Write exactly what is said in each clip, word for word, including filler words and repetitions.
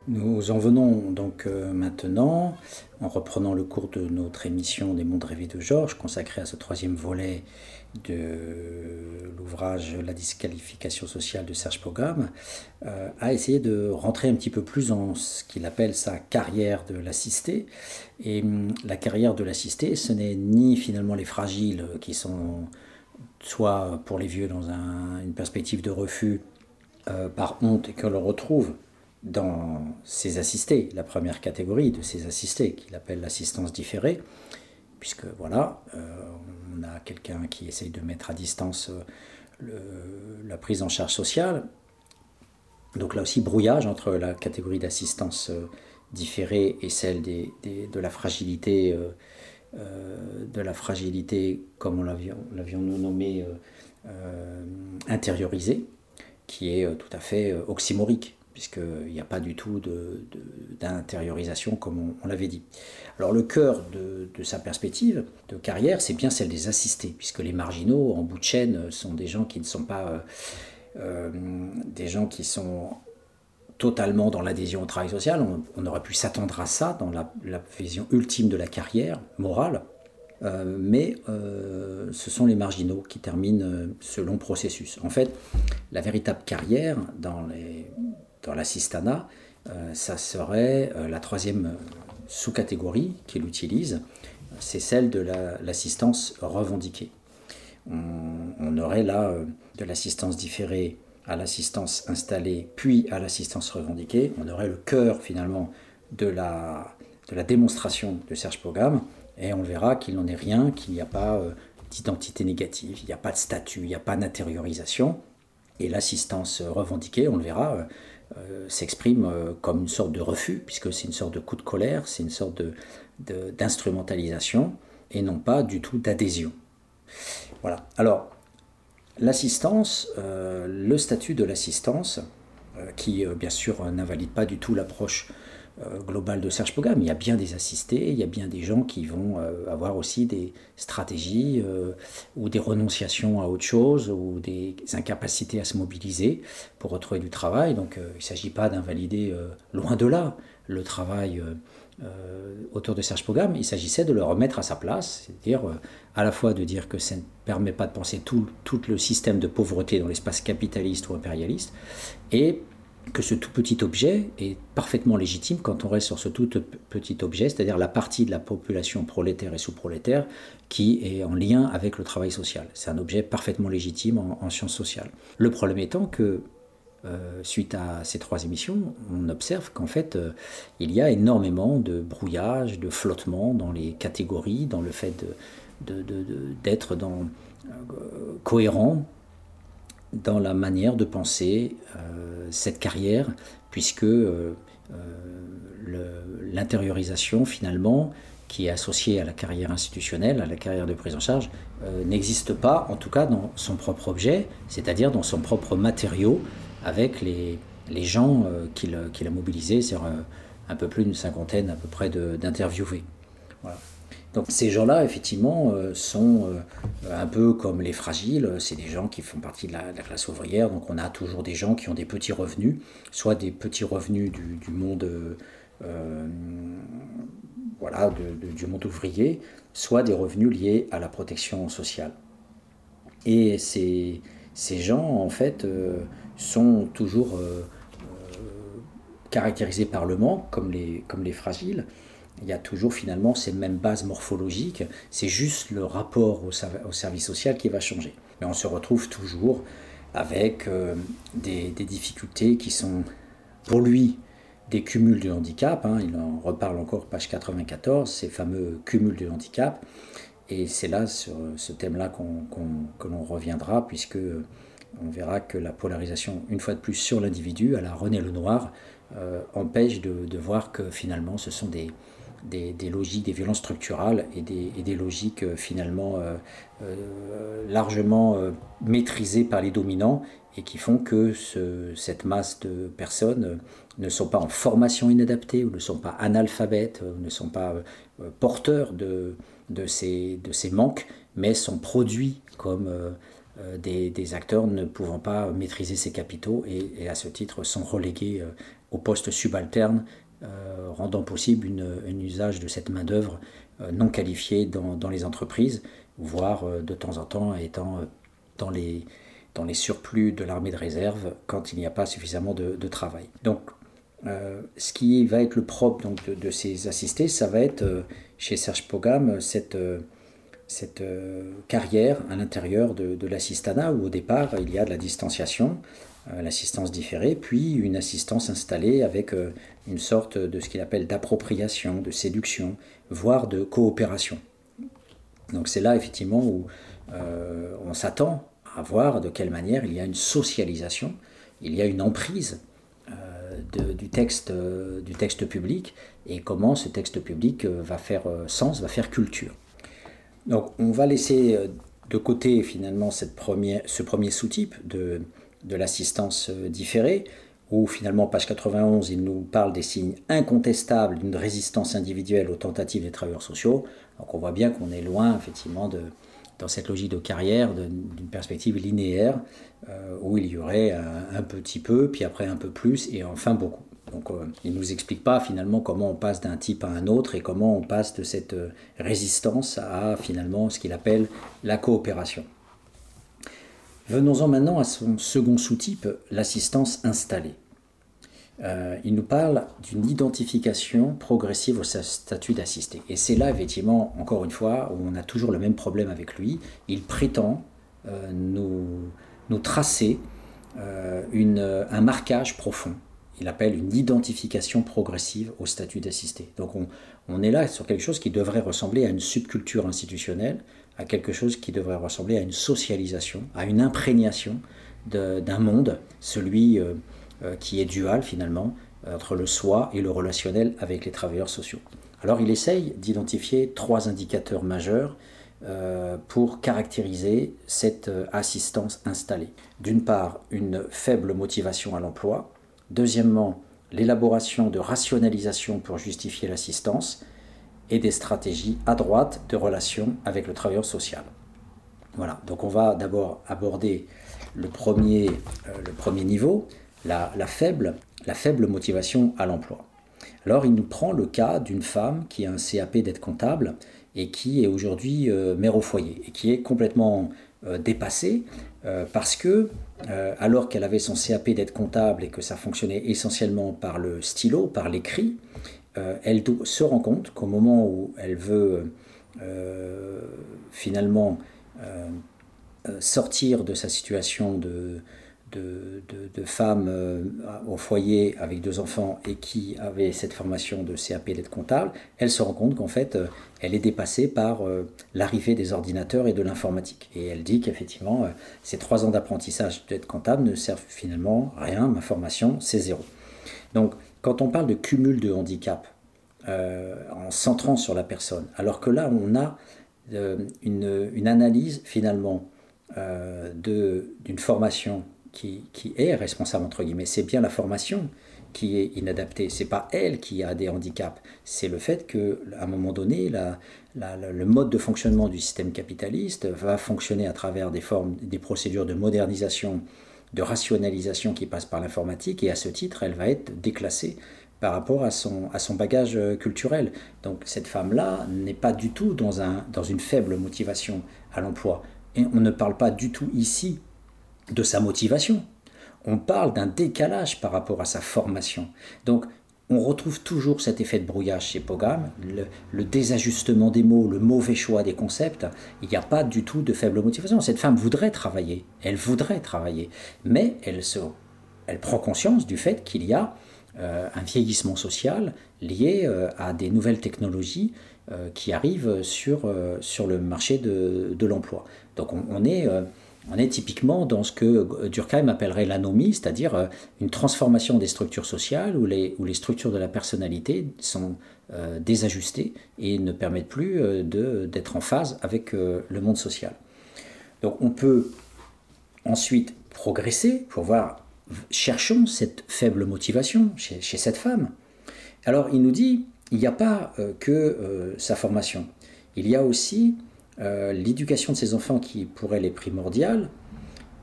Nous en venons donc euh, maintenant, en reprenant le cours de notre émission des mondes rêvés de Georges, consacrée à ce troisième volet de l'ouvrage La disqualification sociale de Serge Pogam, euh, à essayer de rentrer un petit peu plus dans ce qu'il appelle sa carrière de l'assisté. Et hum, la carrière de l'assisté, ce n'est ni finalement les fragiles qui sont soit pour les vieux dans un, une perspective de refus euh, par honte et que l'on retrouve dans ses assistés, la première catégorie de ses assistés, qu'il appelle l'assistance différée, puisque voilà, euh, on a quelqu'un qui essaye de mettre à distance euh, le, la prise en charge sociale. Donc là aussi, brouillage entre la catégorie d'assistance euh, différée et celle des, des, de la fragilité, euh, euh, de la fragilité, comme on l'avions, l'avions nommé, euh, euh, intériorisée, qui est euh, tout à fait euh, oxymorique, puisqu'il n'y a pas du tout de, de, d'intériorisation comme on, on l'avait dit. Alors le cœur de, de sa perspective de carrière, c'est bien celle des assistés, puisque les marginaux, en bout de chaîne, sont des gens qui ne sont pas euh, euh, des gens qui sont totalement dans l'adhésion au travail social. On, on aurait pu s'attendre à ça dans la, la vision ultime de la carrière morale, euh, mais euh, ce sont les marginaux qui terminent euh, ce long processus. En fait, la véritable carrière dans les dans l'assistanat, euh, ça serait euh, la troisième sous-catégorie qu'il utilise, c'est celle de la, l'assistance revendiquée. On, on aurait là euh, de l'assistance différée à l'assistance installée, puis à l'assistance revendiquée. On aurait le cœur finalement de la, de la démonstration de Serge Pogam, et on verra qu'il n'en est rien, qu'il n'y a pas euh, d'identité négative, il n'y a pas de statut, il n'y a pas d'intériorisation. Et l'assistance revendiquée, on le verra, euh, euh, s'exprime euh, comme une sorte de refus, puisque c'est une sorte de coup de colère, c'est une sorte de, de, d'instrumentalisation, et non pas du tout d'adhésion. Voilà. Alors, l'assistance, euh, le statut de l'assistance, euh, qui euh, bien sûr n'invalide pas du tout l'approche euh, globale de Serge Pogam. Il y a bien des assistés, il y a bien des gens qui vont euh, avoir aussi des stratégies euh, ou des renonciations à autre chose ou des incapacités à se mobiliser pour retrouver du travail. Donc euh, il ne s'agit pas d'invalider euh, loin de là le travail euh, euh, autour de Serge Pogam. Il s'agissait de le remettre à sa place, c'est-à-dire euh, à la fois de dire que ça ne permet pas de penser tout, tout le système de pauvreté dans l'espace capitaliste ou impérialiste, et que ce tout petit objet est parfaitement légitime quand on reste sur ce tout petit objet, c'est-à-dire la partie de la population prolétaire et sous-prolétaire qui est en lien avec le travail social. C'est un objet parfaitement légitime en, en sciences sociales. Le problème étant que, euh, suite à ces trois émissions, on observe qu'en fait, euh, il y a énormément de brouillage, de flottement dans les catégories, dans le fait de, de, de, de, d'être dans, euh, cohérent dans la manière de penser euh, cette carrière, puisque euh, euh, le, l'intériorisation, finalement, qui est associée à la carrière institutionnelle, à la carrière de prise en charge, euh, n'existe pas, en tout cas dans son propre objet, c'est-à-dire dans son propre matériau, avec les, les gens euh, qu'il, qu'il a mobilisés, c'est-à-dire euh, un peu plus d'une cinquantaine à peu près de, d'interviewés. Voilà. Donc ces gens-là, effectivement, euh, sont euh, un peu comme les fragiles, c'est des gens qui font partie de la, de la classe ouvrière, donc on a toujours des gens qui ont des petits revenus, soit des petits revenus du, du monde, euh, voilà, de, de, du monde ouvrier, soit des revenus liés à la protection sociale. Et ces, ces gens, en fait, euh, sont toujours euh, euh, caractérisés par le manque, comme les, comme les fragiles. Il y a toujours finalement ces mêmes bases morphologiques, c'est juste le rapport au, au service social qui va changer. Mais on se retrouve toujours avec euh, des, des difficultés qui sont, pour lui, des cumuls de handicap. Hein, il en reparle encore, page quatre-vingt-quatorze, ces fameux cumuls de handicap. Et c'est là, sur ce thème-là, qu'on, qu'on, que l'on reviendra, puisque on verra que la polarisation, une fois de plus, sur l'individu, à la René Lenoir, euh, empêche de, de voir que finalement, ce sont des... Des, des logiques, des violences structurales et des, et des logiques euh, finalement euh, euh, largement euh, maîtrisées par les dominants et qui font que ce, cette masse de personnes euh, ne sont pas en formation inadaptée ou ne sont pas analphabètes, euh, ne sont pas euh, porteurs de, de, ces, de ces manques, mais sont produits comme euh, euh, des, des acteurs ne pouvant pas maîtriser ses capitaux et, et à ce titre sont relégués euh, au poste subalterne, euh, rendant possible une, un usage de cette main-d'œuvre euh, non qualifiée dans, dans les entreprises, voire euh, de temps en temps étant euh, dans les, dans les surplus de l'armée de réserve quand il n'y a pas suffisamment de, de travail. Donc, euh, ce qui va être le propre donc, de, de ces assistés, ça va être euh, chez Serge Pogam cette, euh, cette euh, carrière à l'intérieur de, de l'assistanat où au départ il y a de la distanciation, euh, l'assistance différée, puis une assistance installée avec euh, une sorte de ce qu'il appelle d'appropriation, de séduction, voire de coopération. Donc c'est là effectivement où euh, on s'attend à voir de quelle manière il y a une socialisation, il y a une emprise euh, de, du, texte, euh, du texte public et comment ce texte public euh, va faire euh, sens, va faire culture. Donc on va laisser de côté finalement cette première, ce premier sous-type de, de l'assistance différée, où finalement, page quatre-vingt-onze, il nous parle des signes incontestables d'une résistance individuelle aux tentatives des travailleurs sociaux. Donc on voit bien qu'on est loin, effectivement, de, dans cette logique de carrière, de, d'une perspective linéaire, euh, où il y aurait un, un petit peu, puis après un peu plus, et enfin beaucoup. Donc euh, il ne nous explique pas finalement comment on passe d'un type à un autre et comment on passe de cette euh, résistance à finalement ce qu'il appelle la coopération. Venons-en maintenant à son second sous-type, l'assistance installée. Euh, il nous parle d'une identification progressive au statut d'assisté. Et c'est là, effectivement, encore une fois, où on a toujours le même problème avec lui. Il prétend euh, nous, nous tracer euh, une, un marquage profond. Il appelle une identification progressive au statut d'assisté. Donc on, on est là sur quelque chose qui devrait ressembler à une subculture institutionnelle, à quelque chose qui devrait ressembler à une socialisation, à une imprégnation de, d'un monde, celui euh, euh, qui est dual finalement, entre le soi et le relationnel avec les travailleurs sociaux. Alors il essaye d'identifier trois indicateurs majeurs euh, pour caractériser cette euh, assistance installée. D'une part, une faible motivation à l'emploi. Deuxièmement, l'élaboration de rationalisation pour justifier l'assistance et des stratégies adroites de relation avec le travailleur social. Voilà, donc on va d'abord aborder le premier, euh, le premier niveau, la, la, faible, la faible motivation à l'emploi. Alors il nous prend le cas d'une femme qui a un C A P d'aide comptable et qui est aujourd'hui euh, mère au foyer et qui est complètement euh, dépassée euh, parce que Euh, alors qu'elle avait son C A P d'aide comptable et que ça fonctionnait essentiellement par le stylo, par l'écrit, euh, elle do- se rend compte qu'au moment où elle veut euh, finalement euh, sortir de sa situation de, de, de, de femme euh, au foyer avec deux enfants et qui avait cette formation de C A P d'aide comptable, elle se rend compte qu'en fait, euh, elle est dépassée par euh, l'arrivée des ordinateurs et de l'informatique. Et elle dit qu'effectivement, euh, ces trois ans d'apprentissage d'aide comptable ne servent finalement à rien, ma formation, c'est zéro. Donc, quand on parle de cumul de handicap, euh, en centrant sur la personne, alors que là, on a euh, une, une analyse finalement euh, de, d'une formation Qui, qui est responsable, entre guillemets. C'est bien la formation qui est inadaptée. Ce n'est pas elle qui a des handicaps. C'est le fait qu'à un moment donné, la, la, la, le mode de fonctionnement du système capitaliste va fonctionner à travers des formes, des procédures de modernisation, de rationalisation qui passent par l'informatique, et à ce titre, elle va être déclassée par rapport à son, à son bagage culturel. Donc cette femme-là n'est pas du tout dans, un, dans une faible motivation à l'emploi. Et on ne parle pas du tout ici de sa motivation. On parle d'un décalage par rapport à sa formation. Donc, on retrouve toujours cet effet de brouillage chez Pogam, le, le désajustement des mots, le mauvais choix des concepts. Il n'y a pas du tout de faible motivation. Cette femme voudrait travailler, elle voudrait travailler, mais elle, se, elle prend conscience du fait qu'il y a euh, un vieillissement social lié euh, à des nouvelles technologies euh, qui arrivent sur, euh, sur le marché de, de l'emploi. Donc, on, on est... Euh, On est typiquement dans ce que Durkheim appellerait l'anomie, c'est-à-dire une transformation des structures sociales où les, où les structures de la personnalité sont euh, désajustées et ne permettent plus euh, de, d'être en phase avec euh, le monde social. Donc on peut ensuite progresser pour voir, cherchons cette faible motivation chez, chez cette femme. Alors il nous dit, il n'y a pas euh, que euh, sa formation, il y a aussi Euh, l'éducation de ces enfants qui pour elle est primordiale,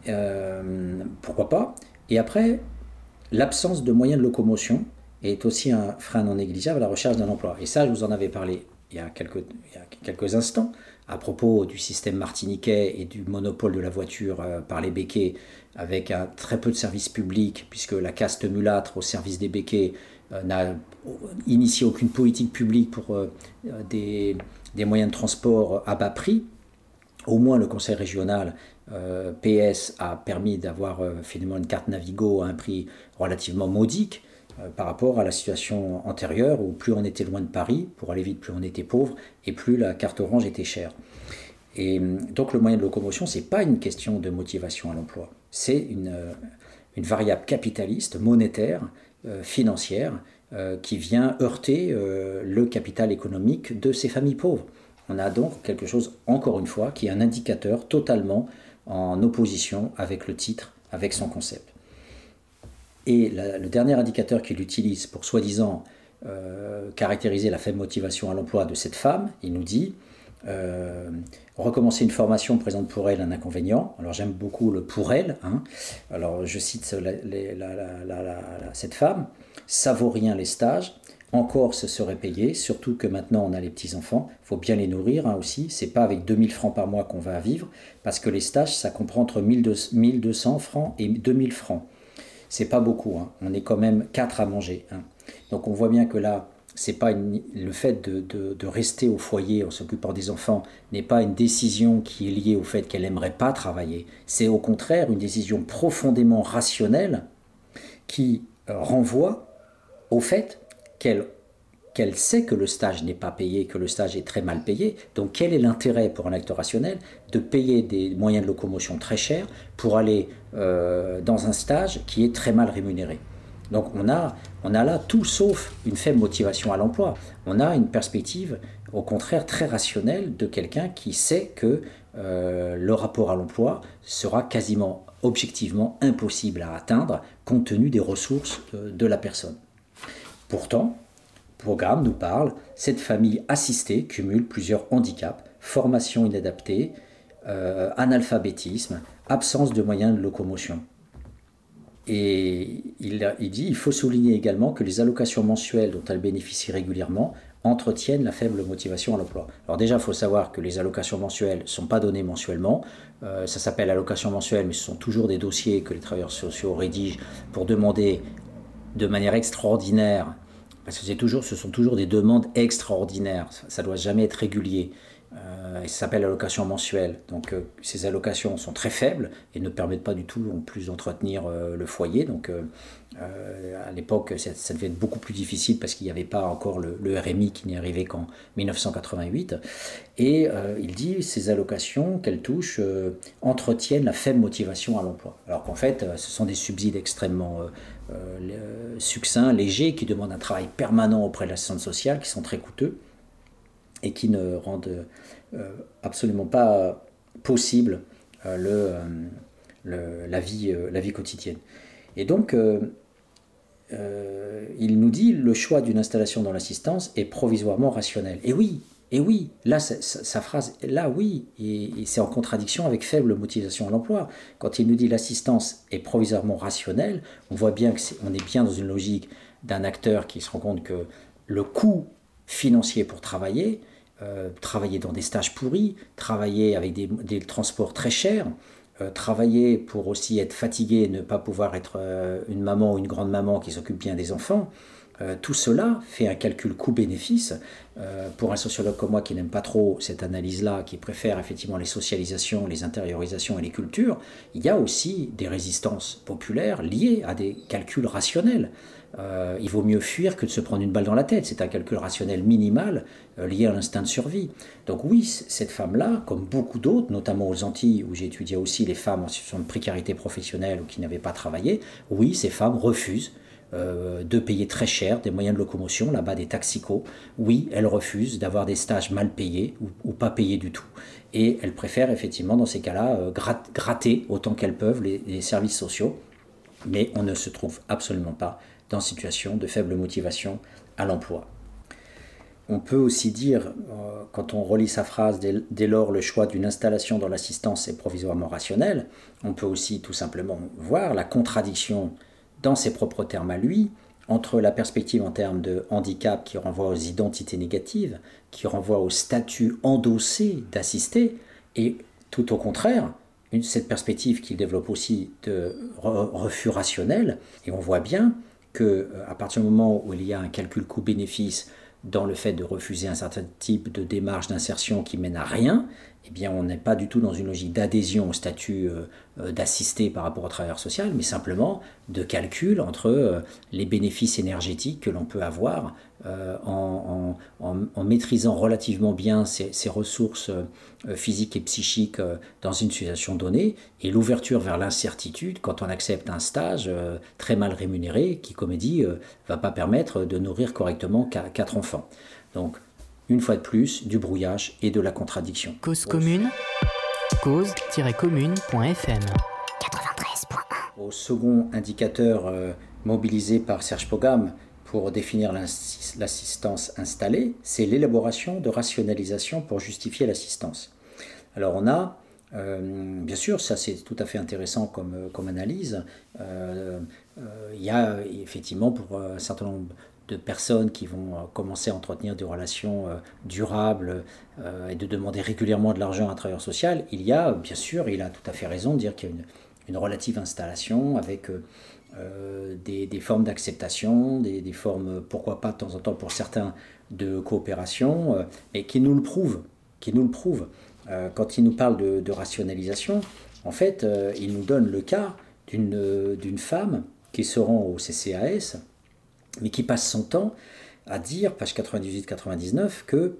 euh, pourquoi pas. Et après, l'absence de moyens de locomotion est aussi un frein non négligeable à la recherche d'un emploi. Et ça, je vous en avais parlé il y a quelques, il y a quelques instants, à propos du système martiniquais et du monopole de la voiture euh, par les béquets, avec un, très peu de services publics, puisque la caste mulâtre au service des béquets euh, n'a initié aucune politique publique pour euh, des, des moyens de transport à bas prix. Au moins le conseil régional euh, P S a permis d'avoir euh, finalement une carte Navigo à un prix relativement modique euh, par rapport à la situation antérieure où plus on était loin de Paris, pour aller vite plus on était pauvre, et plus la carte Orange était chère. Et donc le moyen de locomotion, ce n'est pas une question de motivation à l'emploi, c'est une, une variable capitaliste, monétaire, euh, financière, euh, qui vient heurter euh, le capital économique de ces familles pauvres. On a donc quelque chose, encore une fois, qui est un indicateur totalement en opposition avec le titre, avec son concept. Et la, le dernier indicateur qu'il utilise pour soi-disant euh, caractériser la faible motivation à l'emploi de cette femme, il nous dit euh, recommencer une formation présente pour elle un inconvénient. Alors j'aime beaucoup le pour elle. Hein. Alors je cite la, la, la, la, la, cette femme. Ça vaut rien les stages. Encore ce serait payé, surtout que maintenant on a les petits-enfants, il faut bien les nourrir hein, aussi, c'est pas avec deux mille francs par mois qu'on va vivre, parce que les stages ça comprend entre mille deux cents francs et deux mille francs. C'est pas beaucoup, hein. On est quand même quatre à manger. Hein. Donc on voit bien que là, c'est pas une, le fait de, de, de rester au foyer en s'occupant des enfants n'est pas une décision qui est liée au fait qu'elle n'aimerait pas travailler, c'est au contraire une décision profondément rationnelle qui euh, renvoie au fait qu'elle, qu'elle sait que le stage n'est pas payé, que le stage est très mal payé. Donc quel est l'intérêt pour un acteur rationnel de payer des moyens de locomotion très chers pour aller euh, dans un stage qui est très mal rémunéré? Donc on a, on a là tout sauf une faible motivation à l'emploi. On a une perspective au contraire très rationnelle de quelqu'un qui sait que euh, le rapport à l'emploi sera quasiment objectivement impossible à atteindre compte tenu des ressources de, de la personne. Pourtant, le programme nous parle, cette famille assistée cumule plusieurs handicaps, formation inadaptée, euh, analphabétisme, absence de moyens de locomotion. Et il, il dit, il faut souligner également que les allocations mensuelles dont elle bénéficie régulièrement entretiennent la faible motivation à l'emploi. Alors déjà, il faut savoir que les allocations mensuelles ne sont pas données mensuellement. Euh, ça s'appelle allocation mensuelle, mais ce sont toujours des dossiers que les travailleurs sociaux rédigent pour demander de manière extraordinaire, parce que c'est toujours, ce sont toujours des demandes extraordinaires, ça ne doit jamais être régulier, euh, et ça s'appelle allocation mensuelle. Donc euh, ces allocations sont très faibles et ne permettent pas du tout en plus d'entretenir euh, le foyer. Donc euh, euh, à l'époque, ça, ça devait être beaucoup plus difficile parce qu'il n'y avait pas encore le, le R M I qui n'est arrivé qu'en dix-neuf cent quatre-vingt-huit. Et euh, il dit ces allocations qu'elles touchent euh, entretiennent la faible motivation à l'emploi. Alors qu'en fait, euh, ce sont des subsides extrêmement euh, euh, succincts, légers, qui demandent un travail permanent auprès de l'assistance sociale, qui sont très coûteux et qui ne rendent euh, absolument pas possible euh, le, euh, le, la, vie, euh, la vie quotidienne. Et donc, euh, euh, il nous dit le choix d'une installation dans l'assistance est provisoirement rationnel. Et oui, et oui, là, sa, sa phrase, là, oui, et, et c'est en contradiction avec faible motivation à l'emploi. Quand il nous dit l'assistance est provisoirement rationnelle, on voit bien qu'on est, est bien dans une logique d'un acteur qui se rend compte que le coût financier pour travailler, euh, travailler dans des stages pourris, travailler avec des, des transports très chers, euh, travailler pour aussi être fatigué et ne pas pouvoir être euh, une maman ou une grande maman qui s'occupe bien des enfants, euh, tout cela fait un calcul coût-bénéfice. Euh, pour un sociologue comme moi qui n'aime pas trop cette analyse-là, qui préfère effectivement les socialisations, les intériorisations et les cultures, il y a aussi des résistances populaires liées à des calculs rationnels. Euh, il vaut mieux fuir que de se prendre une balle dans la tête. C'est un calcul rationnel minimal euh, lié à l'instinct de survie. Donc oui, cette femme-là, comme beaucoup d'autres, notamment aux Antilles, où j'ai étudié aussi les femmes en situation de précarité professionnelle ou qui n'avaient pas travaillé, oui, ces femmes refusent euh, de payer très cher des moyens de locomotion, là-bas des taxicos. Oui, elles refusent d'avoir des stages mal payés ou, ou pas payés du tout. Et elles préfèrent effectivement, dans ces cas-là, euh, grat- gratter autant qu'elles peuvent les, les services sociaux. Mais on ne se trouve absolument pas dans une situation de faible motivation à l'emploi. on peut aussi dire, euh, quand on relit sa phrase, dès, dès lors le choix d'une installation dans l'assistance est provisoirement rationnel, on peut aussi tout simplement voir la contradiction dans ses propres termes à lui, entre la perspective en termes de handicap qui renvoie aux identités négatives, qui renvoie au statut endossé d'assisté, et tout au contraire, une, cette perspective qu'il développe aussi de refus rationnel, et on voit bien qu'à partir du moment où il y a un calcul coût-bénéfice dans le fait de refuser un certain type de démarche d'insertion qui mène à rien, eh bien on n'est pas du tout dans une logique d'adhésion au statut euh, d'assisté par rapport au travailleur social, mais simplement de calcul entre euh, les bénéfices énergétiques que l'on peut avoir euh, en, en, en, en maîtrisant relativement bien ses, ses ressources euh, physiques et psychiques euh, dans une situation donnée, et l'ouverture vers l'incertitude quand on accepte un stage euh, très mal rémunéré qui, comme dit, ne euh, va pas permettre de nourrir correctement quatre enfants. Donc, une fois de plus, du brouillage et de la contradiction. Cause commune, cause tiret commune point f m. quatre-vingt-treize point un. Au second indicateur euh, mobilisé par Serge Pogam pour définir l'assistance installée, c'est l'élaboration de rationalisation pour justifier l'assistance. Alors on a, euh, bien sûr, ça c'est tout à fait intéressant comme, comme analyse, euh, euh, il y a effectivement pour un certain nombre de personnes qui vont commencer à entretenir des relations euh, durables euh, et de demander régulièrement de l'argent à un travailleur social, il y a, bien sûr, il a tout à fait raison de dire qu'il y a une, une relative installation avec euh, des, des formes d'acceptation, des, des formes, pourquoi pas de temps en temps pour certains, de coopération, euh, mais qui nous le prouvent, qui nous le prouvent. Euh, quand il nous parle de, de rationalisation, en fait, euh, il nous donne le cas d'une, d'une femme qui se rend au C C A S, mais qui passe son temps à dire, page quatre-vingt-dix-huit quatre-vingt-dix-neuf, que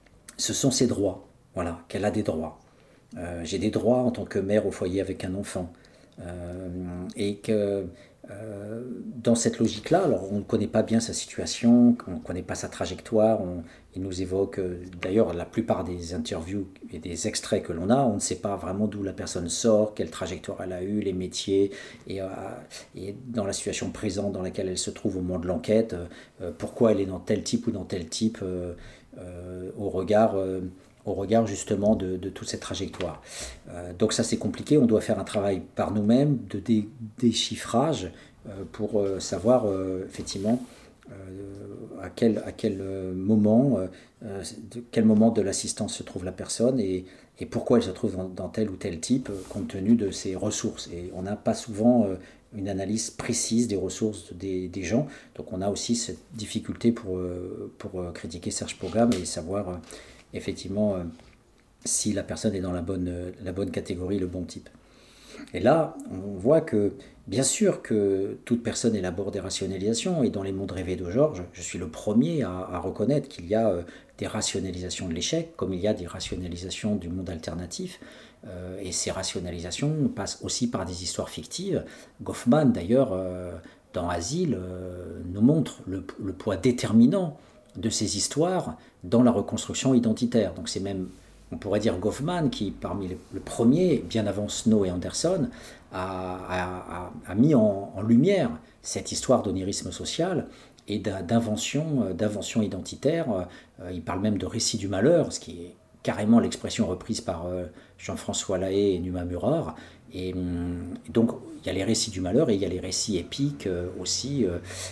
ce sont ses droits, voilà, qu'elle a des droits. Euh, j'ai des droits en tant que mère au foyer avec un enfant. Euh, et que euh, dans cette logique-là, alors on ne connaît pas bien sa situation, on ne connaît pas sa trajectoire, on, il nous évoque, d'ailleurs la plupart des interviews et des extraits que l'on a, on ne sait pas vraiment d'où la personne sort, quelle trajectoire elle a eue, les métiers, et, euh, et dans la situation présente dans laquelle elle se trouve au moment de l'enquête, euh, pourquoi elle est dans tel type ou dans tel type, euh, euh, au regard... Euh, au regard justement de, de toute cette trajectoire. Euh, donc ça c'est compliqué, on doit faire un travail par nous-mêmes de dé, déchiffrage euh, pour euh, savoir euh, effectivement euh, à quel, à quel moment, euh, de quel moment de l'assistance se trouve la personne et, et pourquoi elle se trouve dans, dans tel ou tel type euh, compte tenu de ses ressources. Et on n'a pas souvent euh, une analyse précise des ressources des, des gens, donc on a aussi cette difficulté pour, euh, pour critiquer Serge Pogam et savoir euh, effectivement, euh, si la personne est dans la bonne, euh, la bonne catégorie, le bon type. Et là, on voit que, bien sûr que toute personne élabore des rationalisations, et dans les mondes rêvés de Georges, je suis le premier à, à reconnaître qu'il y a euh, des rationalisations de l'échec, comme il y a des rationalisations du monde alternatif, euh, et ces rationalisations passent aussi par des histoires fictives. Goffman, d'ailleurs, euh, dans Asile, euh, nous montre le, le poids déterminant de ces histoires dans la reconstruction identitaire. Donc c'est même, on pourrait dire Goffman, qui parmi les, le premier, bien avant Snow et Anderson, a, a, a mis en, en lumière cette histoire d'onirisme social et d'invention, d'invention identitaire. Il parle même de récit du malheur, ce qui est carrément l'expression reprise par Jean-François Lahaye et Numa Murard. Et, et donc il y a les récits du malheur et il y a les récits épiques aussi,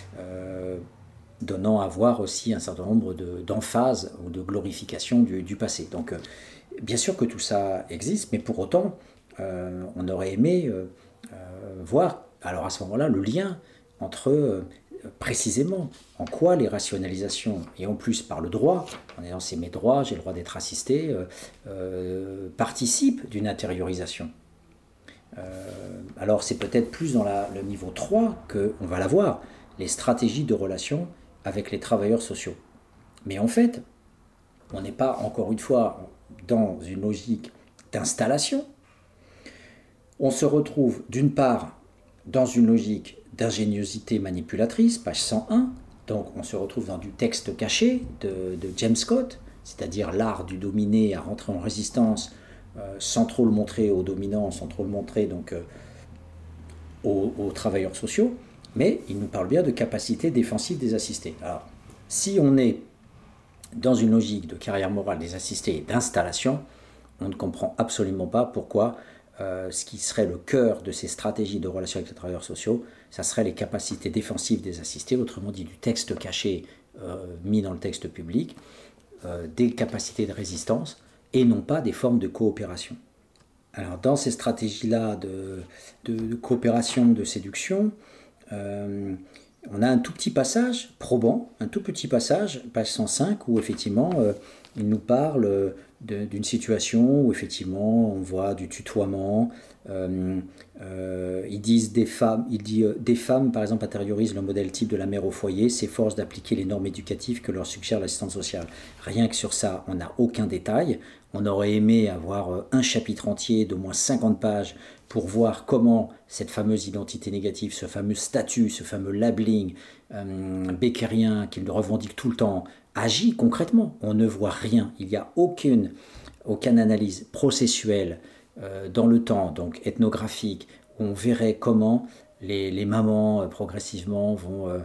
euh, donnant à voir aussi un certain nombre de, d'emphases ou de glorification du, du passé. Donc, euh, bien sûr que tout ça existe, mais pour autant, euh, on aurait aimé euh, euh, voir, alors à ce moment-là, le lien entre, euh, précisément, en quoi les rationalisations, et en plus par le droit, en disant c'est mes droits, j'ai le droit d'être assisté, euh, euh, participent d'une intériorisation. Euh, alors, c'est peut-être plus dans la, le niveau trois qu'on va la voir, les stratégies de relation avec les travailleurs sociaux. Mais en fait, on n'est pas, encore une fois, dans une logique d'installation. On se retrouve, d'une part, dans une logique d'ingéniosité manipulatrice, page cent un, donc on se retrouve dans du texte caché de, de James Scott, c'est-à-dire l'art du dominé à rentrer en résistance euh, sans trop le montrer aux dominants, sans trop le montrer donc, euh, aux, aux travailleurs sociaux. Mais il nous parle bien de capacité défensive des assistés. Alors, si on est dans une logique de carrière morale des assistés et d'installation, on ne comprend absolument pas pourquoi euh, ce qui serait le cœur de ces stratégies de relations avec les travailleurs sociaux, ça serait les capacités défensives des assistés, autrement dit du texte caché euh, mis dans le texte public, euh, des capacités de résistance et non pas des formes de coopération. Alors dans ces stratégies-là de, de, de coopération, de séduction, euh, on a un tout petit passage probant, un tout petit passage, page cent cinq, où effectivement euh, il nous parle de, d'une situation où effectivement on voit du tutoiement. Euh, euh, ils disent des femmes, il dit euh, des femmes par exemple intériorisent le modèle type de la mère au foyer, s'efforcent d'appliquer les normes éducatives que leur suggère l'assistante sociale. Rien que sur ça, on n'a aucun détail. On aurait aimé avoir un chapitre entier d'au moins cinquante pages pour voir comment cette fameuse identité négative, ce fameux statut, ce fameux labeling euh, beckerien qu'il revendique tout le temps, agit concrètement. On ne voit rien. Il n'y a aucune, aucune analyse processuelle euh, dans le temps, donc ethnographique, où on verrait comment les, les mamans euh, progressivement vont euh,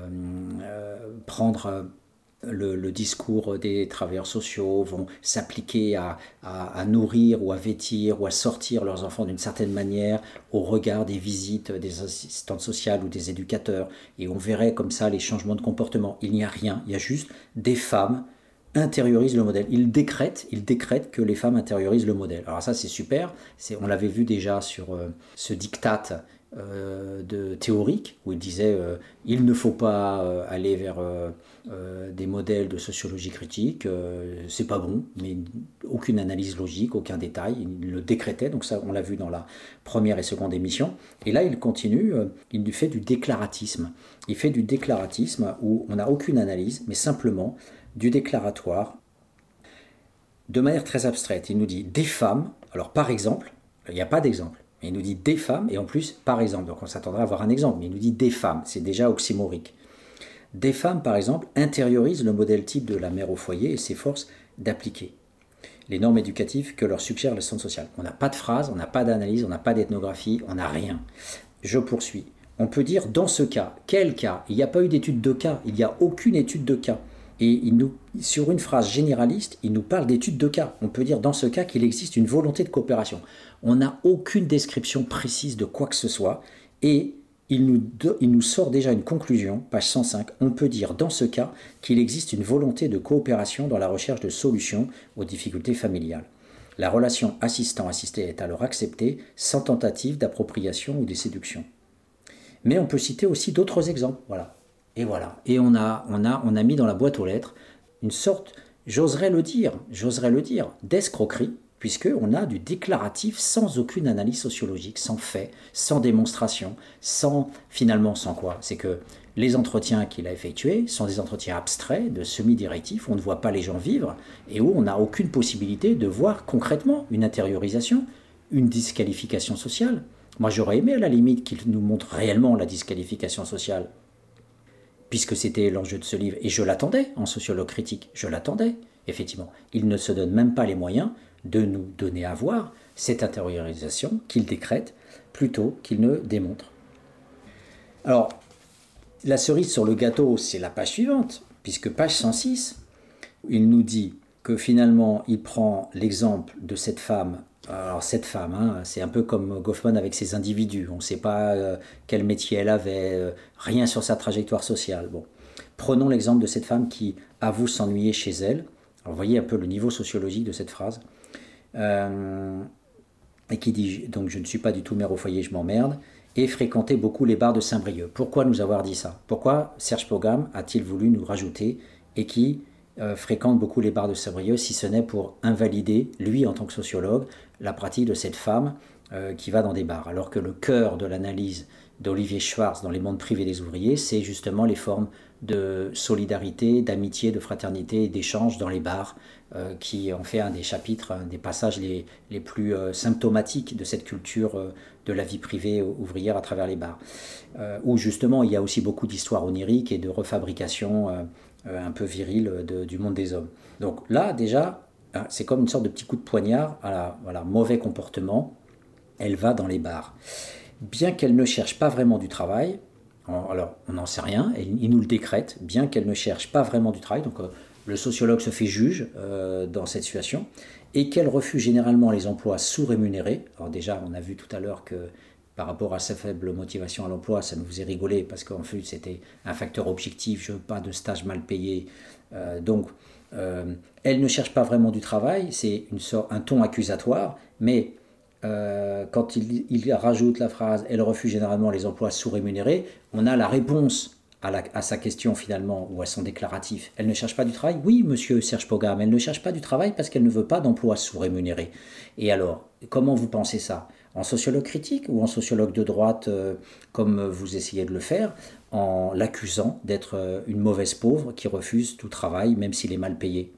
euh, prendre... Euh, Le, le discours des travailleurs sociaux, vont s'appliquer à, à, à nourrir ou à vêtir ou à sortir leurs enfants d'une certaine manière au regard des visites des assistantes sociales ou des éducateurs. Et on verrait comme ça les changements de comportement. Il n'y a rien, il y a juste des femmes intériorisent le modèle. Ils décrètent, ils décrètent que les femmes intériorisent le modèle. Alors ça c'est super, c'est, on l'avait vu déjà sur euh, ce diktat Euh, de théorique où il disait euh, il ne faut pas euh, aller vers euh, euh, des modèles de sociologie critique, euh, c'est pas bon, mais aucune analyse logique, aucun détail, il le décrétait, donc ça on l'a vu dans la première et seconde émission. Et là il continue, euh, il fait du déclaratisme, il fait du déclaratisme où on n'a aucune analyse, mais simplement du déclaratoire de manière très abstraite. Il nous dit des femmes, alors par exemple, il n'y a pas d'exemple, mais il nous dit des femmes, et en plus, par exemple, donc on s'attendrait à avoir un exemple, mais il nous dit des femmes, c'est déjà oxymorique. Des femmes, par exemple, intériorisent le modèle type de la mère au foyer et s'efforcent d'appliquer les normes éducatives que leur suggère l'assistante sociale. On n'a pas de phrase, on n'a pas d'analyse, on n'a pas d'ethnographie, on n'a rien. Je poursuis. On peut dire dans ce cas, quel cas ? Il n'y a pas eu d'étude de cas, il n'y a aucune étude de cas. Et il nous, sur une phrase généraliste, il nous parle d'études de cas. On peut dire dans ce cas qu'il existe une volonté de coopération. On n'a aucune description précise de quoi que ce soit et il nous, il nous sort déjà une conclusion, page cent cinq. On peut dire dans ce cas qu'il existe une volonté de coopération dans la recherche de solutions aux difficultés familiales. La relation assistant-assisté est alors acceptée sans tentative d'appropriation ou de séduction. Mais on peut citer aussi d'autres exemples. Voilà. Et voilà, et on a, on, a, on a mis dans la boîte aux lettres une sorte, j'oserais le dire, j'oserais le dire, d'escroquerie, puisqu'on a du déclaratif sans aucune analyse sociologique, sans fait, sans démonstration, sans, finalement, sans quoi ? C'est que les entretiens qu'il a effectués sont des entretiens abstraits, de semi-directifs, où on ne voit pas les gens vivre, et où on n'a aucune possibilité de voir concrètement une intériorisation, une disqualification sociale. Moi, j'aurais aimé, à la limite, qu'il nous montre réellement la disqualification sociale, puisque c'était l'enjeu de ce livre, et je l'attendais en sociologue critique, je l'attendais, effectivement. Il ne se donne même pas les moyens de nous donner à voir cette intériorisation qu'il décrète, plutôt qu'il ne démontre. Alors, la cerise sur le gâteau, c'est la page suivante, puisque page cent six, il nous dit que finalement, il prend l'exemple de cette femme. Alors cette femme, hein, c'est un peu comme Goffman avec ses individus. On ne sait pas euh, quel métier elle avait, euh, rien sur sa trajectoire sociale. Bon. Prenons l'exemple de cette femme qui avoue s'ennuyer chez elle. Alors, vous voyez un peu le niveau sociologique de cette phrase. Euh, et qui dit, donc je ne suis pas du tout mère au foyer, je m'emmerde, et fréquentait beaucoup les bars de Saint-Brieuc. Pourquoi nous avoir dit ça ? Pourquoi Serge Pogam a-t-il voulu nous rajouter et qui euh, fréquente beaucoup les bars de Saint-Brieuc, si ce n'est pour invalider, lui en tant que sociologue, la pratique de cette femme euh, qui va dans des bars. Alors que le cœur de l'analyse d'Olivier Schwartz dans les mondes privés des ouvriers, c'est justement les formes de solidarité, d'amitié, de fraternité et d'échange dans les bars, euh, qui en fait un des chapitres, un des passages les, les plus euh, symptomatiques de cette culture euh, de la vie privée ouvrière à travers les bars. Euh, où justement il y a aussi beaucoup d'histoires oniriques et de refabrication euh, euh, un peu virile de, du monde des hommes. Donc là déjà, c'est comme une sorte de petit coup de poignard à la, voilà, mauvais comportement, elle va dans les bars. Bien qu'elle ne cherche pas vraiment du travail, alors on n'en sait rien, il nous le décrète, bien qu'elle ne cherche pas vraiment du travail, donc euh, le sociologue se fait juge euh, dans cette situation et qu'elle refuse généralement les emplois sous-rémunérés. Alors déjà, on a vu tout à l'heure que par rapport à sa faible motivation à l'emploi, ça nous faisait rigoler parce qu'en fait, c'était un facteur objectif, je veux pas de stage mal payé. Euh, donc, euh, elle ne cherche pas vraiment du travail, c'est une sorte, un ton accusatoire, mais euh, quand il, il rajoute la phrase « elle refuse généralement les emplois sous-rémunérés », on a la réponse à, la, à sa question finalement, ou à son déclaratif. Elle ne cherche pas du travail? Oui, monsieur Serge Pogam, elle ne cherche pas du travail parce qu'elle ne veut pas d'emploi sous-rémunéré. Et alors, comment vous pensez ça? En sociologue critique ou en sociologue de droite, euh, comme vous essayez de le faire, en l'accusant d'être euh, une mauvaise pauvre qui refuse tout travail, même s'il est mal payé?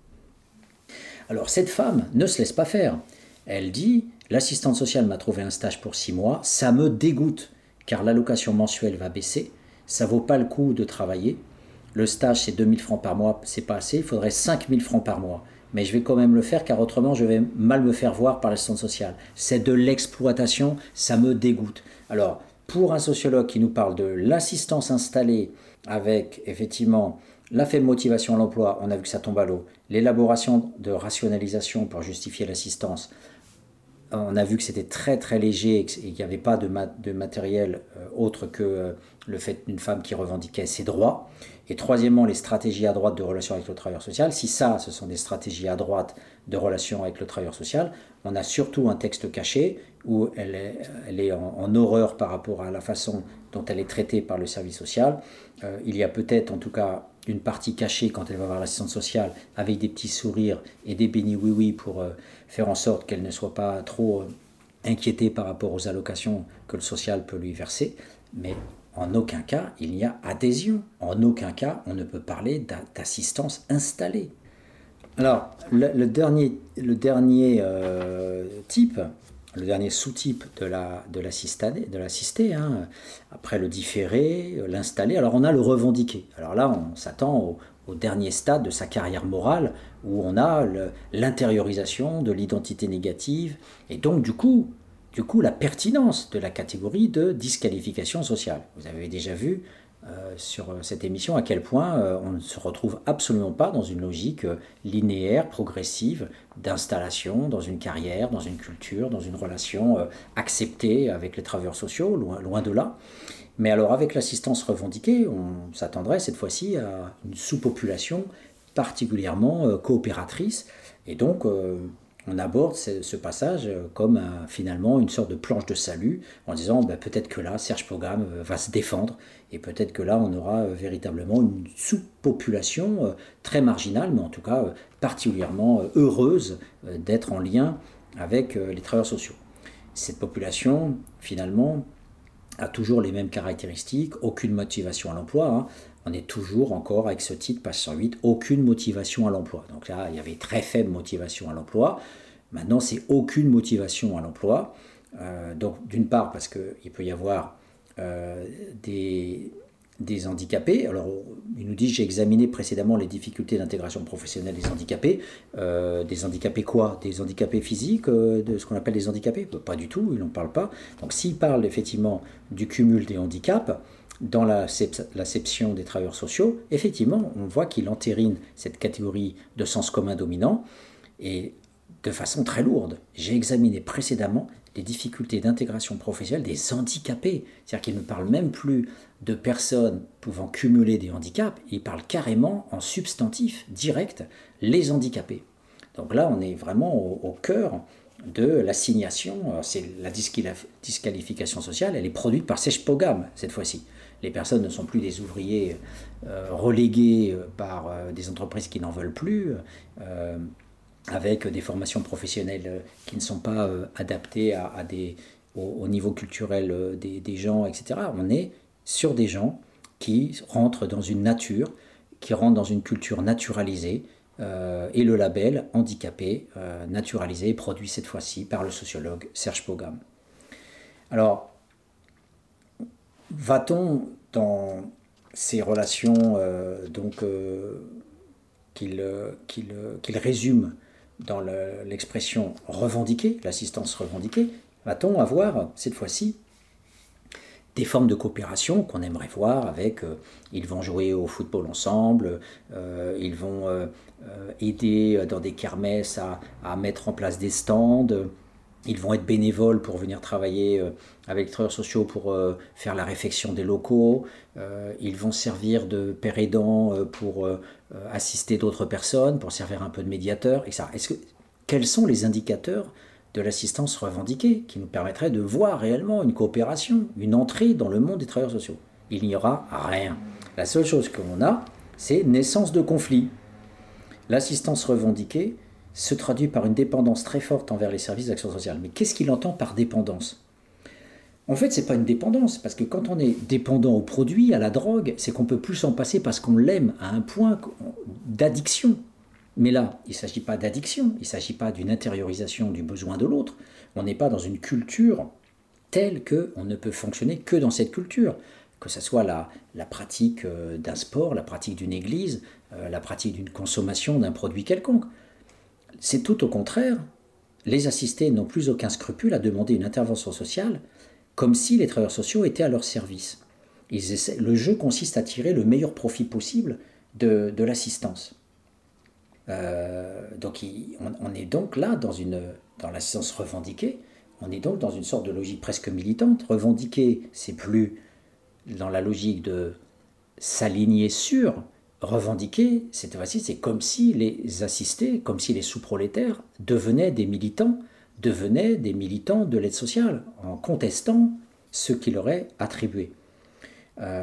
Alors cette femme ne se laisse pas faire. Elle dit « L'assistante sociale m'a trouvé un stage pour six mois, ça me dégoûte, car l'allocation mensuelle va baisser, ça vaut pas le coup de travailler. Le stage, c'est deux mille francs par mois, c'est pas assez, il faudrait cinq mille francs par mois. Mais je vais quand même le faire car autrement je vais mal me faire voir par l'assistante sociale. C'est de l'exploitation, ça me dégoûte. » Alors, pour un sociologue qui nous parle de l'assistance installée avec effectivement la faible motivation à l'emploi, on a vu que ça tombe à l'eau, l'élaboration de rationalisation pour justifier l'assistance, on a vu que c'était très très léger et qu'il n'y avait pas de, mat- de matériel euh, autre que euh, le fait d'une femme qui revendiquait ses droits. Et troisièmement, les stratégies à droite de relation avec le travailleur social. Si ça, ce sont des stratégies à droite de relation avec le travailleur social, on a surtout un texte caché où elle est, elle est en, en horreur par rapport à la façon dont elle est traitée par le service social. Euh, il y a peut-être en tout cas une partie cachée quand elle va voir l'assistante sociale avec des petits sourires et des bénis oui-oui pour euh, faire en sorte qu'elle ne soit pas trop euh, inquiétée par rapport aux allocations que le social peut lui verser. Mais en aucun cas, il n'y a adhésion. En aucun cas, on ne peut parler d'assistance installée. Alors, le, le dernier, le dernier euh, type, le dernier sous-type de la, de l'assisté, de l'assisté hein, après le différé, l'installé, alors on a le revendiqué. Alors là, on s'attend au, au dernier stade de sa carrière morale, où on a le, l'intériorisation de l'identité négative, et donc du coup, du coup, la pertinence de la catégorie de disqualification sociale. Vous avez déjà vu euh, sur cette émission à quel point euh, on ne se retrouve absolument pas dans une logique euh, linéaire, progressive, d'installation dans une carrière, dans une culture, dans une relation euh, acceptée avec les travailleurs sociaux, loin, loin de là. Mais alors avec l'assistance revendiquée, on s'attendrait cette fois-ci à une sous-population particulièrement euh, coopératrice, et donc euh, on aborde ce, ce passage comme un, finalement une sorte de planche de salut en disant ben, peut-être que là Serge Pogam va se défendre et peut-être que là on aura véritablement une sous-population très marginale mais en tout cas particulièrement heureuse d'être en lien avec les travailleurs sociaux. Cette population finalement a toujours les mêmes caractéristiques, aucune motivation à l'emploi, hein. On est toujours encore avec ce titre, page cent huit, aucune motivation à l'emploi. Donc là, il y avait très faible motivation à l'emploi. Maintenant, c'est aucune motivation à l'emploi. Euh, donc, d'une part, parce qu'il peut y avoir euh, des, des handicapés. Alors, il nous dit, j'ai examiné précédemment les difficultés d'intégration professionnelle des handicapés. Euh, des handicapés quoi? Des handicapés physiques, euh, de ce qu'on appelle des handicapés? Pas du tout, il n'en parle pas. Donc, s'il parle effectivement du cumul des handicaps, dans l'acception des travailleurs sociaux, effectivement, on voit qu'il entérine cette catégorie de sens commun dominant et de façon très lourde. J'ai examiné précédemment les difficultés d'intégration professionnelle des handicapés. C'est-à-dire qu'il ne parle même plus de personnes pouvant cumuler des handicaps, il parle carrément en substantif direct, les handicapés. Donc là, on est vraiment au, au cœur de l'assignation, c'est la disqualification sociale, elle est produite par Serge Pogam cette fois-ci. Les personnes ne sont plus des ouvriers euh, relégués par euh, des entreprises qui n'en veulent plus, euh, avec des formations professionnelles qui ne sont pas euh, adaptées à, à des, au, au niveau culturel euh, des, des gens, et cetera. On est sur des gens qui rentrent dans une nature, qui rentrent dans une culture naturalisée, euh, et le label handicapé, euh, naturalisé, produit cette fois-ci par le sociologue Serge Pogam. Alors, va-t-on dans ces relations euh, donc, euh, qu'il, qu'il, qu'il résume dans le, l'expression revendiquée, l'assistance revendiquée, va-t-on avoir cette fois-ci des formes de coopération qu'on aimerait voir avec, euh, ils vont jouer au football ensemble, euh, ils vont euh, euh, aider dans des kermesses à, à mettre en place des stands, ils vont être bénévoles pour venir travailler euh, avec les travailleurs sociaux pour euh, faire la réfection des locaux, euh, ils vont servir de père aidant euh, pour euh, assister d'autres personnes, pour servir un peu de médiateur, et cetera. Est-ce que, quels sont les indicateurs de l'assistance revendiquée qui nous permettrait de voir réellement une coopération, une entrée dans le monde des travailleurs sociaux? Il n'y aura rien. La seule chose qu'on a, c'est naissance de conflits. L'assistance revendiquée se traduit par une dépendance très forte envers les services d'action sociale. Mais qu'est-ce qu'il entend par dépendance? En fait, ce n'est pas une dépendance, parce que quand on est dépendant au produit, à la drogue, c'est qu'on ne peut plus s'en passer parce qu'on l'aime à un point d'addiction. Mais là, il ne s'agit pas d'addiction, il ne s'agit pas d'une intériorisation du besoin de l'autre. On n'est pas dans une culture telle qu'on ne peut fonctionner que dans cette culture, que ce soit la, la pratique d'un sport, la pratique d'une église, euh, la pratique d'une consommation d'un produit quelconque. C'est tout au contraire. Les assistés n'ont plus aucun scrupule à demander une intervention sociale, comme si les travailleurs sociaux étaient à leur service. Ils essaient, le jeu consiste à tirer le meilleur profit possible de, de l'assistance. Euh, donc il, on, on est donc là dans, une, dans l'assistance revendiquée, on est donc dans une sorte de logique presque militante. Revendiquer, c'est plus dans la logique de s'aligner sur. Revendiquer, cette fois-ci, c'est comme si les assistés, comme si les sous-prolétaires devenaient des militants, devenaient des militants de l'aide sociale, en contestant ce qui leur est attribué. Euh,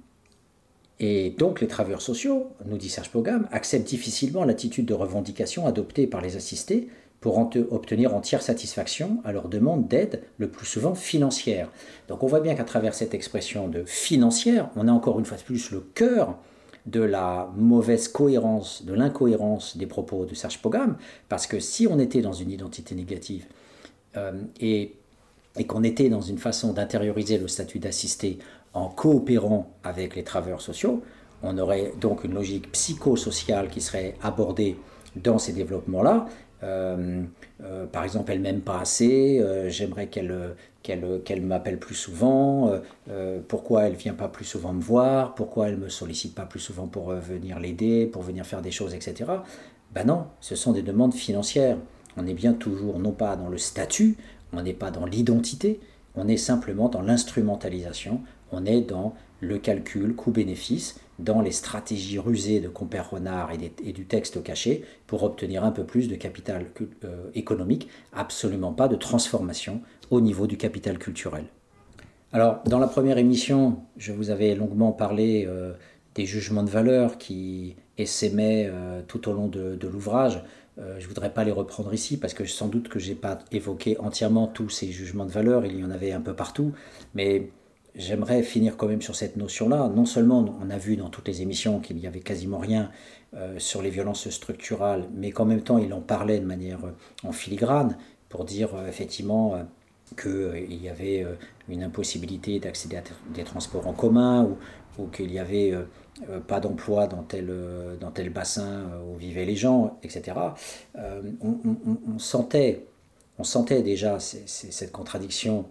Et donc les travailleurs sociaux, nous dit Serge Pogam, acceptent difficilement l'attitude de revendication adoptée par les assistés pour obtenir entière satisfaction à leur demande d'aide, le plus souvent financière. Donc on voit bien qu'à travers cette expression de financière, on a encore une fois de plus le cœur de la mauvaise cohérence, de l'incohérence des propos de Serge Pogam, parce que si on était dans une identité négative euh, et, et qu'on était dans une façon d'intérioriser le statut d'assisté en coopérant avec les travailleurs sociaux, on aurait donc une logique psychosociale qui serait abordée dans ces développements-là. Euh, euh, par exemple, elle m'aime pas assez, euh, j'aimerais qu'elle, qu'elle, qu'elle m'appelle plus souvent, euh, euh, pourquoi elle vient pas plus souvent me voir, pourquoi elle me sollicite pas plus souvent pour euh, venir l'aider, pour venir faire des choses, et cetera. Ben non, ce sont des demandes financières. On est bien toujours non pas dans le statut, on n'est pas dans l'identité, on est simplement dans l'instrumentalisation, on est dans le calcul coût-bénéfice, dans les stratégies rusées de compère renard et, des, et du texte caché pour obtenir un peu plus de capital euh, économique, absolument pas de transformation au niveau du capital culturel. Alors, dans la première émission, je vous avais longuement parlé euh, des jugements de valeur qui essaimaient euh, tout au long de, de l'ouvrage. Euh, je ne voudrais pas les reprendre ici parce que sans doute que je n'ai pas évoqué entièrement tous ces jugements de valeur, il y en avait un peu partout, mais j'aimerais finir quand même sur cette notion-là. Non seulement on a vu dans toutes les émissions qu'il n'y avait quasiment rien euh, sur les violences structurales, mais qu'en même temps il en parlait de manière euh, en filigrane pour dire euh, effectivement euh, qu'il euh, y avait euh, une impossibilité d'accéder à des transports en commun ou, ou qu'il n'y avait euh, euh, pas d'emploi dans tel, euh, dans tel bassin euh, où vivaient les gens, et cetera. Euh, on, on, on, sentait, on sentait déjà ces, ces, cette contradiction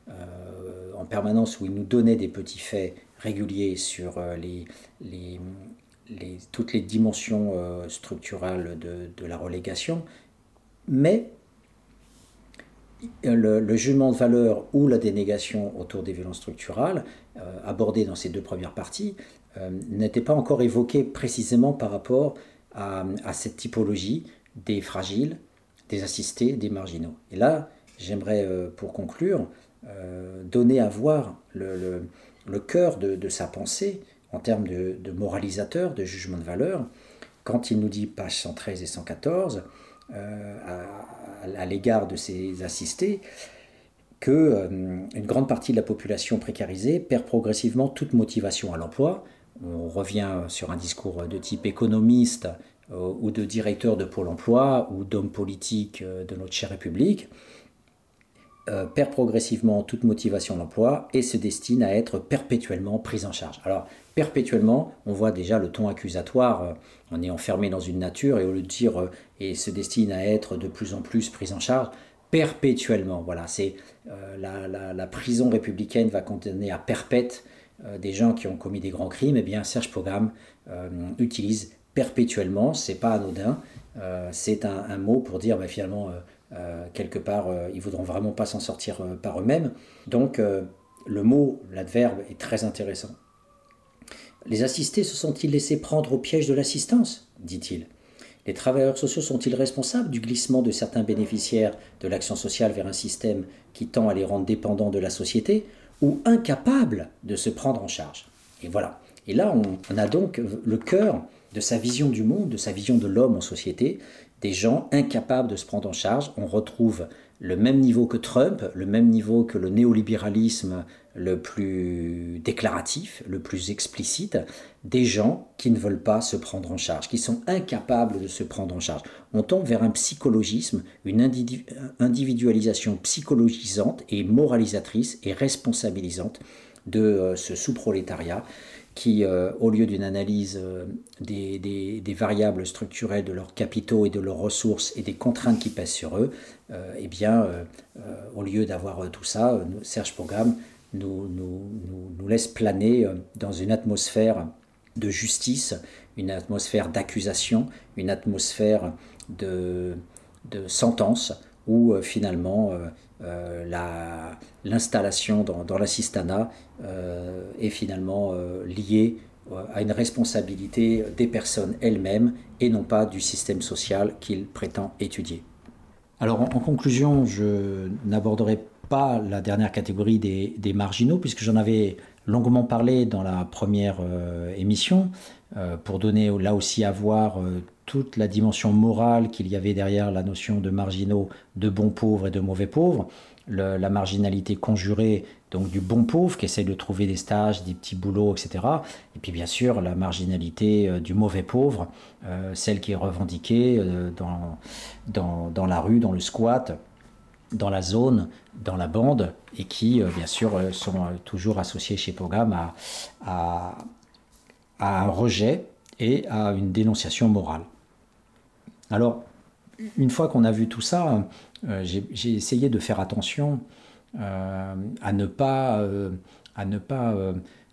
Euh, en permanence, où il nous donnait des petits faits réguliers sur euh, les, les, les, toutes les dimensions euh, structurales de, de la relégation, mais le, le jugement de valeur ou la dénégation autour des violences structurales, euh, abordées dans ces deux premières parties, euh, n'était pas encore évoqué précisément par rapport à, à cette typologie des fragiles, des assistés, des marginaux. Et là, j'aimerais, euh, pour conclure, Euh, donner à voir le, le, le cœur de, de sa pensée en termes de, de moralisateur, de jugement de valeur, quand il nous dit, page cent treize et cent quatorze, euh, à, à l'égard de ses assistés, que euh, une grande partie de la population précarisée perd progressivement toute motivation à l'emploi. On revient sur un discours de type économiste euh, ou de directeur de Pôle emploi ou d'homme politique euh, de notre chère République. Euh, perd progressivement toute motivation à l'emploi et se destine à être perpétuellement prise en charge. Alors, perpétuellement, on voit déjà le ton accusatoire, euh, on est enfermé dans une nature et au lieu de dire euh, et se destine à être de plus en plus prise en charge, perpétuellement. Voilà, c'est euh, la, la, la prison républicaine va condamner à perpète euh, des gens qui ont commis des grands crimes. Eh bien, Serge Pogam euh, utilise perpétuellement, c'est pas anodin, euh, c'est un, un mot pour dire bah, finalement euh, euh, quelque part euh, ils voudront vraiment pas s'en sortir euh, par eux-mêmes. Donc euh, le mot, l'adverbe est très intéressant. Les assistés se sont-ils laissés prendre au piège de l'assistance, dit-il. Les travailleurs sociaux sont-ils responsables du glissement de certains bénéficiaires de l'action sociale vers un système qui tend à les rendre dépendants de la société ou incapables de se prendre en charge? Et voilà. Et là, on, on a donc le cœur de sa vision du monde, de sa vision de l'homme en société, des gens incapables de se prendre en charge. On retrouve le même niveau que Trump, le même niveau que le néolibéralisme le plus déclaratif, le plus explicite, des gens qui ne veulent pas se prendre en charge, qui sont incapables de se prendre en charge. On tombe vers un psychologisme, une individualisation psychologisante et moralisatrice et responsabilisante de ce sous-prolétariat qui, euh, au lieu d'une analyse euh, des, des, des variables structurelles de leurs capitaux et de leurs ressources et des contraintes qui pèsent sur eux, euh, eh bien, euh, euh, au lieu d'avoir tout ça, euh, Serge Pogam nous, nous, nous, nous laisse planer euh, dans une atmosphère de justice, une atmosphère d'accusation, une atmosphère de, de sentence, où euh, finalement euh, euh, la, l'installation dans, dans l'assistanat euh, est finalement euh, liée à une responsabilité des personnes elles-mêmes et non pas du système social qu'il prétend étudier. Alors en, en conclusion, je n'aborderai pas la dernière catégorie des, des marginaux, puisque j'en avais longuement parlé dans la première euh, émission, euh, pour donner là aussi à voir euh, toute la dimension morale qu'il y avait derrière la notion de marginaux, de bons pauvres et de mauvais pauvres, le, la marginalité conjurée donc du bon pauvre qui essaie de trouver des stages, des petits boulots, et cetera. Et puis bien sûr la marginalité euh, du mauvais pauvre, euh, celle qui est revendiquée euh, dans, dans, dans la rue, dans le squat, dans la zone, dans la bande, et qui, euh, bien sûr, euh, sont euh, toujours associés chez Pogam à, à, à un rejet et à une dénonciation morale. Alors, une fois qu'on a vu tout ça, euh, j'ai, j'ai essayé de faire attention euh, à ne pas, euh, à ne pas euh,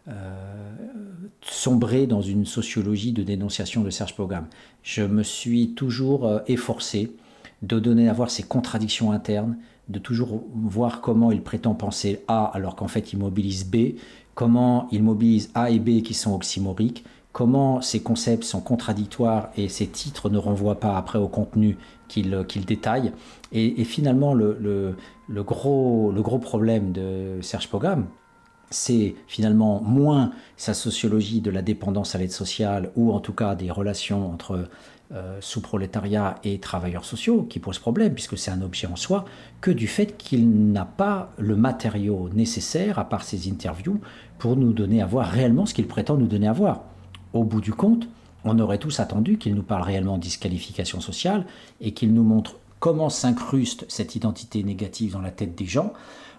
euh, sombrer dans une sociologie de dénonciation de Serge Pogam. Je me suis toujours euh, efforcé de donner à voir ces contradictions internes, de toujours voir comment il prétend penser A alors qu'en fait il mobilise B, comment il mobilise A et B qui sont oxymoriques, comment ces concepts sont contradictoires et ces titres ne renvoient pas après au contenu qu'il, qu'il détaille. Et, et finalement, le, le, le, gros, le gros problème de Serge Pogam, c'est finalement moins sa sociologie de la dépendance à l'aide sociale ou en tout cas des relations entre euh, sous-prolétariat et travailleurs sociaux qui pose problème puisque c'est un objet en soi, que du fait qu'il n'a pas le matériau nécessaire, à part ses interviews, pour nous donner à voir réellement ce qu'il prétend nous donner à voir. Au bout du compte, on aurait tous attendu qu'il nous parle réellement de disqualification sociale et qu'il nous montre comment s'incruste cette identité négative dans la tête des gens,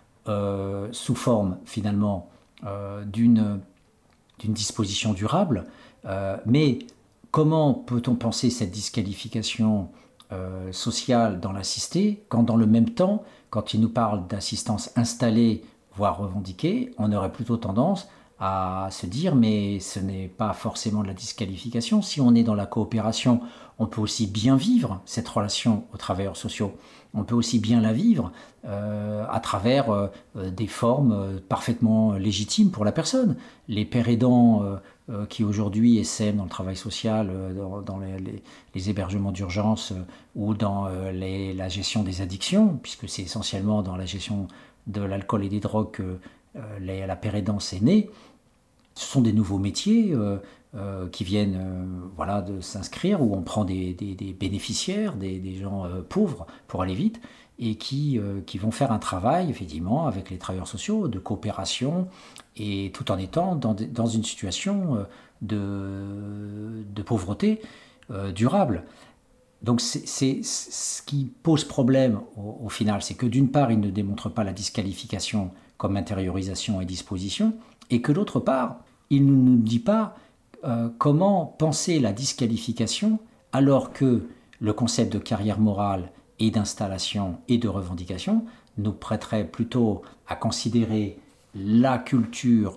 euh, sous forme finalement euh, d'une, d'une disposition durable. Euh, mais comment peut-on penser cette disqualification euh, sociale dans l'assisté quand dans le même temps, quand il nous parle d'assistance installée, voire revendiquée, on aurait plutôt tendance à se dire mais ce n'est pas forcément de la disqualification. Si on est dans la coopération, on peut aussi bien vivre cette relation aux travailleurs sociaux. On peut aussi bien la vivre euh, à travers euh, des formes euh, parfaitement légitimes pour la personne. Les pères aidants euh, euh, qui aujourd'hui essaiment dans le travail social, euh, dans, dans les, les, les hébergements d'urgence euh, ou dans euh, les, la gestion des addictions, puisque c'est essentiellement dans la gestion de l'alcool et des drogues que euh, les, la pérédance est née. Ce sont des nouveaux métiers euh, euh, qui viennent euh, voilà, de s'inscrire, où on prend des, des, des bénéficiaires, des, des gens euh, pauvres pour aller vite, et qui, euh, qui vont faire un travail, effectivement, avec les travailleurs sociaux, de coopération, et tout en étant dans, dans une situation euh, de, de pauvreté euh, durable. Donc c'est, c'est ce qui pose problème au, au final, c'est que d'une part, il ne démontre pas la disqualification comme intériorisation et disposition, et que d'autre part, il ne nous dit pas euh, comment penser la disqualification alors que le concept de carrière morale et d'installation et de revendication nous prêterait plutôt à considérer la culture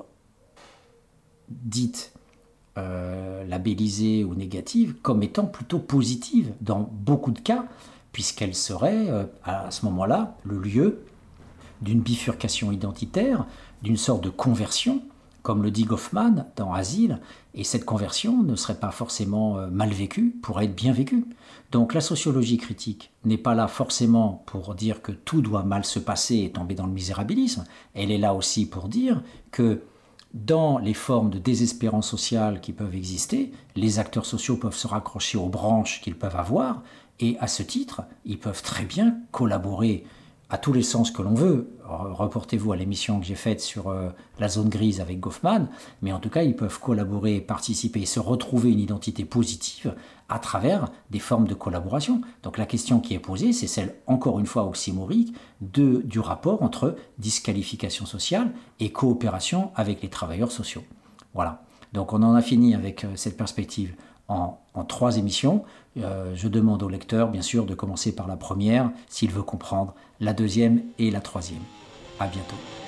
dite euh, labellisée ou négative comme étant plutôt positive dans beaucoup de cas, puisqu'elle serait euh, à ce moment-là le lieu d'une bifurcation identitaire, d'une sorte de conversion, comme le dit Goffman dans Asile, et cette conversion ne serait pas forcément mal vécue, pourrait être bien vécue. Donc la sociologie critique n'est pas là forcément pour dire que tout doit mal se passer et tomber dans le misérabilisme, elle est là aussi pour dire que dans les formes de désespérance sociale qui peuvent exister, les acteurs sociaux peuvent se raccrocher aux branches qu'ils peuvent avoir, et à ce titre, ils peuvent très bien collaborer à tous les sens que l'on veut. Reportez-vous à l'émission que j'ai faite sur euh, la zone grise avec Goffman, mais en tout cas, ils peuvent collaborer, participer et se retrouver une identité positive à travers des formes de collaboration. Donc la question qui est posée, c'est celle, encore une fois oxymorique, de, du rapport entre disqualification sociale et coopération avec les travailleurs sociaux. Voilà. Donc on en a fini avec euh, cette perspective en, en trois émissions. Euh, je demande au lecteur, bien sûr, de commencer par la première, s'il veut comprendre la deuxième et la troisième. À bientôt.